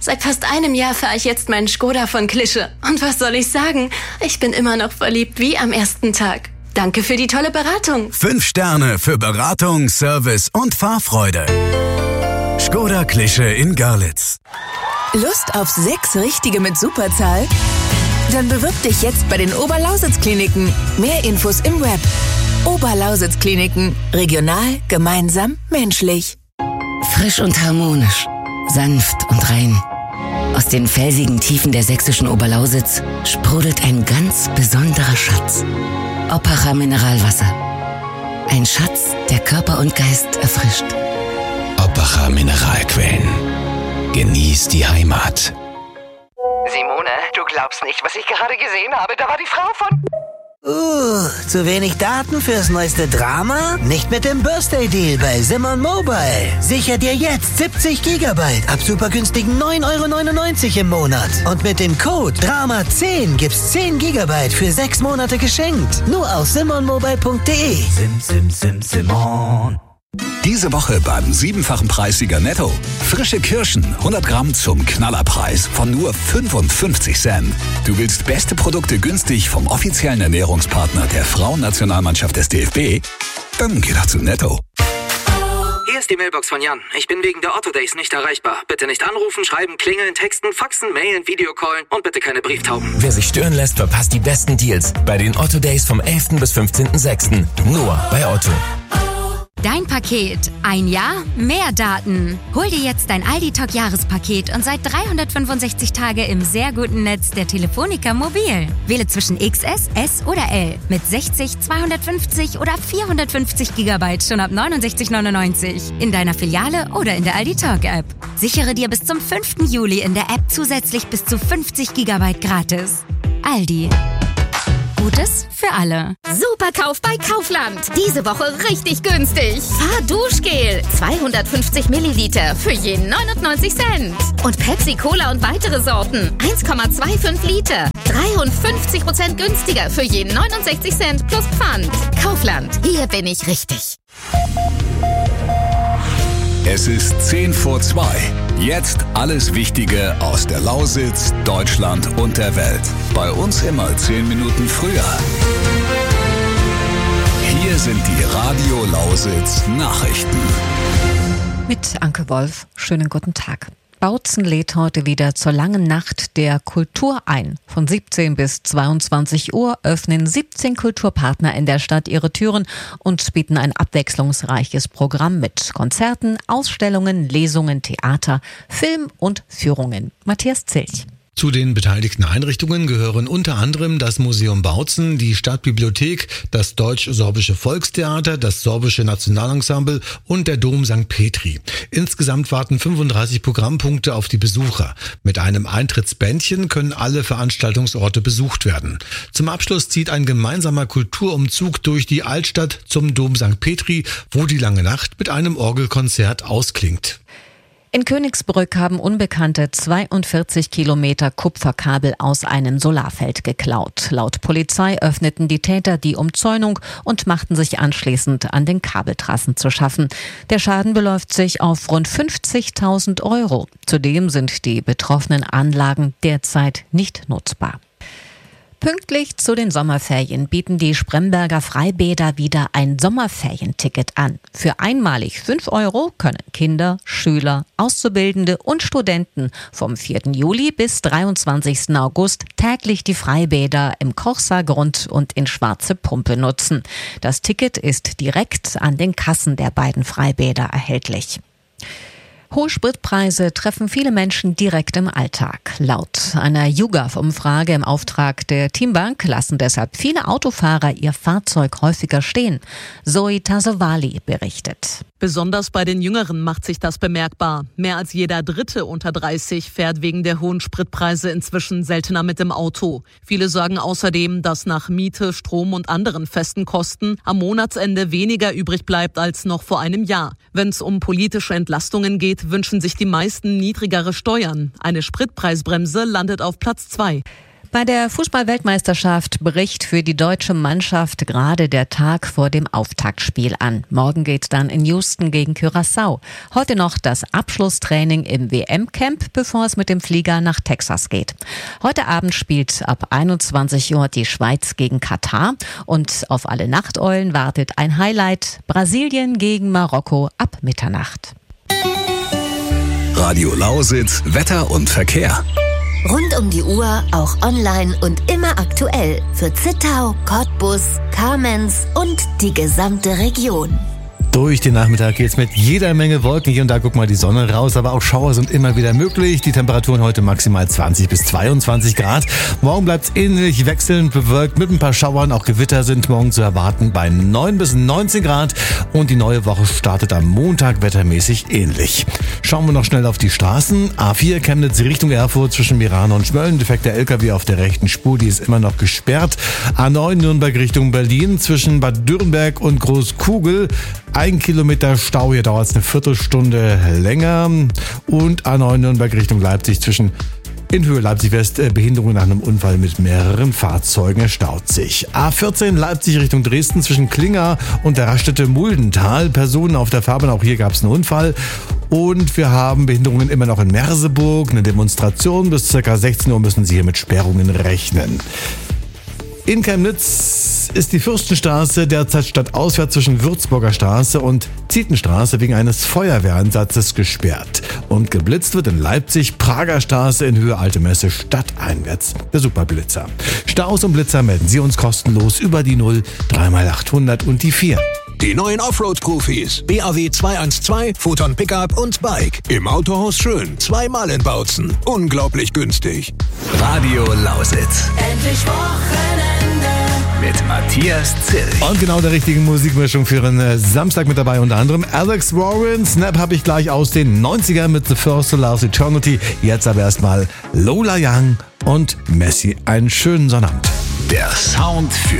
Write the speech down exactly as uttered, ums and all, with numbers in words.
Seit fast einem Jahr fahre ich jetzt meinen Skoda von Klische. Und was soll ich sagen? Ich bin immer noch verliebt wie am ersten Tag. Danke für die tolle Beratung. Fünf Sterne für Beratung, Service und Fahrfreude. Skoda Klische in Görlitz. Lust auf sechs Richtige mit Superzahl? Dann bewirb dich jetzt bei den Oberlausitz-Kliniken. Mehr Infos im Web. Oberlausitz-Kliniken. Regional, gemeinsam, menschlich. Frisch und harmonisch. Sanft und rein. Aus den felsigen Tiefen der sächsischen Oberlausitz sprudelt ein ganz besonderer Schatz. Oppacher Mineralwasser. Ein Schatz, der Körper und Geist erfrischt. Oppacher Mineralquellen. Genieß die Heimat. Simone, du glaubst nicht, was ich gerade gesehen habe. Da war die Frau von... Uh, zu wenig Daten fürs neueste Drama? Nicht mit dem Birthday-Deal bei Simon Mobile. Sicher dir jetzt siebzig Gigabyte ab super günstigen neun Euro neunundneunzig im Monat. Und mit dem Code Drama zehn gibt's zehn Gigabyte für sechs Monate geschenkt. Nur auf simon mobile punkt de. Sim, sim, sim, Simon. Diese Woche beim siebenfachen Preissieger Netto. Frische Kirschen, hundert Gramm zum Knallerpreis von nur fünfundfünfzig Cent. Du willst beste Produkte günstig vom offiziellen Ernährungspartner der Frauennationalmannschaft des D F B? Dann geh doch zu Netto. Hier ist die Mailbox von Jan. Ich bin wegen der Otto Days nicht erreichbar. Bitte nicht anrufen, schreiben, klingeln, texten, faxen, mailen, Videocallen und bitte keine Brieftauben. Wer sich stören lässt, verpasst die besten Deals bei den Otto Days vom elften bis fünfzehnten sechsten Nur bei Otto. Dein Paket. Ein Jahr, mehr Daten. Hol dir jetzt dein Aldi Talk Jahrespaket und sei dreihundertfünfundsechzig Tage im sehr guten Netz der Telefonica Mobil. Wähle zwischen X S, S oder L mit sechzig, zweihundertfünfzig oder vierhundertfünfzig Gigabyte schon ab neunundsechzig neunundneunzig in deiner Filiale oder in der Aldi Talk App. Sichere dir bis zum fünften Juli in der App zusätzlich bis zu fünfzig Gigabyte gratis. Aldi. Gutes für alle. Superkauf bei Kaufland. Diese Woche richtig günstig. Fahrduschgel. zweihundertfünfzig Milliliter für je neunundneunzig Cent. Und Pepsi Cola und weitere Sorten. eins Komma fünfundzwanzig Liter. dreiundfünfzig Prozent günstiger für je neunundsechzig Cent plus Pfand. Kaufland. Hier bin ich richtig. Es ist zehn vor zwei. Jetzt alles Wichtige aus der Lausitz, Deutschland und der Welt. Bei uns immer zehn Minuten früher. Hier sind die Radio Lausitz Nachrichten. Mit Anke Wolf. Schönen guten Tag. Bautzen lädt heute wieder zur langen Nacht der Kultur ein. Von siebzehn bis zweiundzwanzig Uhr öffnen siebzehn Kulturpartner in der Stadt ihre Türen und bieten ein abwechslungsreiches Programm mit Konzerten, Ausstellungen, Lesungen, Theater, Film und Führungen. Matthias Zilch. Zu den beteiligten Einrichtungen gehören unter anderem das Museum Bautzen, die Stadtbibliothek, das Deutsch-Sorbische Volkstheater, das Sorbische Nationalensemble und der Dom Sankt Petri. Insgesamt warten fünfunddreißig Programmpunkte auf die Besucher. Mit einem Eintrittsbändchen können alle Veranstaltungsorte besucht werden. Zum Abschluss zieht ein gemeinsamer Kulturumzug durch die Altstadt zum Dom Sankt Petri, wo die lange Nacht mit einem Orgelkonzert ausklingt. In Königsbrück haben Unbekannte zweiundvierzig Kilometer Kupferkabel aus einem Solarfeld geklaut. Laut Polizei öffneten die Täter die Umzäunung und machten sich anschließend an den Kabeltrassen zu schaffen. Der Schaden beläuft sich auf rund fünfzigtausend Euro. Zudem sind die betroffenen Anlagen derzeit nicht nutzbar. Pünktlich zu den Sommerferien bieten die Spremberger Freibäder wieder ein Sommerferienticket an. Für einmalig fünf Euro können Kinder, Schüler, Auszubildende und Studenten vom vierten Juli bis dreiundzwanzigsten August täglich die Freibäder im Kochsaargrund und in Schwarze Pumpe nutzen. Das Ticket ist direkt an den Kassen der beiden Freibäder erhältlich. Hohe Spritpreise treffen viele Menschen direkt im Alltag. Laut einer YouGov-Umfrage im Auftrag der Teambank lassen deshalb viele Autofahrer ihr Fahrzeug häufiger stehen. Zoe Tasovali berichtet. Besonders bei den Jüngeren macht sich das bemerkbar. Mehr als jeder Dritte unter dreißig fährt wegen der hohen Spritpreise inzwischen seltener mit dem Auto. Viele sagen außerdem, dass nach Miete, Strom und anderen festen Kosten am Monatsende weniger übrig bleibt als noch vor einem Jahr. Wenn es um politische Entlastungen geht, wünschen sich die meisten niedrigere Steuern. Eine Spritpreisbremse landet auf Platz zwei. Bei der Fußball-Weltmeisterschaft bricht für die deutsche Mannschaft gerade der Tag vor dem Auftaktspiel an. Morgen geht's dann in Houston gegen Curaçao. Heute noch das Abschlusstraining im W M-Camp, bevor es mit dem Flieger nach Texas geht. Heute Abend spielt ab einundzwanzig Uhr die Schweiz gegen Katar und auf alle Nachteulen wartet ein Highlight: Brasilien gegen Marokko ab Mitternacht. Radio Lausitz, Wetter und Verkehr. Rund um die Uhr, auch online und immer aktuell für Zittau, Cottbus, Kamenz und die gesamte Region. Durch den Nachmittag geht's mit jeder Menge Wolken. Hier und da guck mal die Sonne raus, aber auch Schauer sind immer wieder möglich. Die Temperaturen heute maximal zwanzig bis zweiundzwanzig Grad. Morgen bleibt's ähnlich wechselnd bewölkt mit ein paar Schauern. Auch Gewitter sind morgen zu erwarten bei neun bis neunzehn Grad. Und die neue Woche startet am Montag wettermäßig ähnlich. Schauen wir noch schnell auf die Straßen. A vier Chemnitz Richtung Erfurt zwischen Meran und Schmölln. Defekter L K W auf der rechten Spur, die ist immer noch gesperrt. A neun Nürnberg Richtung Berlin zwischen Bad Dürrenberg und Großkugel. Ein Kilometer Stau, hier dauert es eine Viertelstunde länger. Und A neun Nürnberg Richtung Leipzig zwischen in Höhe Leipzig-West Behinderung nach einem Unfall mit mehreren Fahrzeugen, erstaut sich. A vierzehn Leipzig Richtung Dresden zwischen Klinger und der Raststätte Muldental. Personen auf der Fahrbahn, auch hier gab es einen Unfall. Und wir haben Behinderungen immer noch in Merseburg, eine Demonstration. Bis ca. sechzehn Uhr müssen Sie hier mit Sperrungen rechnen. In Chemnitz ist die Fürstenstraße derzeit stadtauswärts zwischen Würzburger Straße und Zietenstraße wegen eines Feuerwehreinsatzes gesperrt. Und geblitzt wird in Leipzig Prager Straße in Höhe Alte Messe stadteinwärts. Der Superblitzer. Staus und Blitzer melden Sie uns kostenlos über die null drei mal achthundert und die vier. Die neuen Offroad-Profis. B A W zweihundertzwölf, Photon Pickup und Bike. Im Autohaus Schön. Zweimal in Bautzen. Unglaublich günstig. Radio Lausitz. Endlich Wochenende mit Matthias Zill. Und genau der richtigen Musikmischung für einen Samstag mit dabei, unter anderem Alex Warren. Snap habe ich gleich aus den neunzigern mit The First to Last Eternity. Jetzt aber erstmal Lola Young und Messi. Einen schönen Sonnabend. Der Sound für